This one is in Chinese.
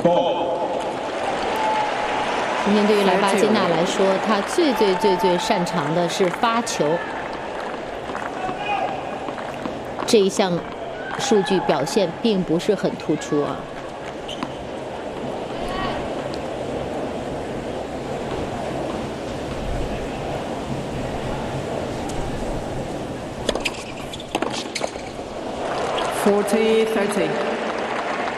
今天对于莱巴金娜来说，她最擅长的是发球。这一项数据表现并不是很突出啊。 40-30。